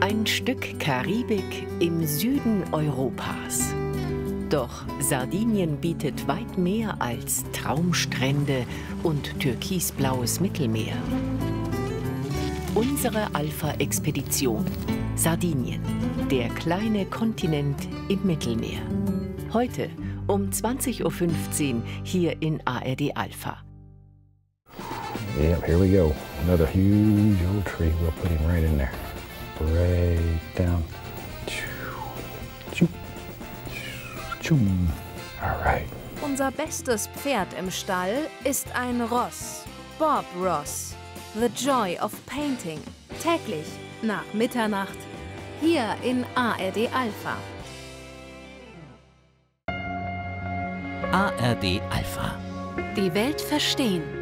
Ein Stück Karibik im Süden Europas. Doch Sardinien bietet weit mehr als Traumstrände und türkisblaues Mittelmeer. Unsere Alpha-Expedition. Sardinien, der kleine Kontinent im Mittelmeer. Heute um 20:15 Uhr hier in ARD Alpha. Yep, here we go. Another huge old tree. We'll put him right in there. Right down. All right. Unser bestes Pferd im Stall ist ein Ross. Bob Ross. The Joy of Painting. Täglich nach Mitternacht hier in ARD Alpha. ARD Alpha. Die Welt verstehen.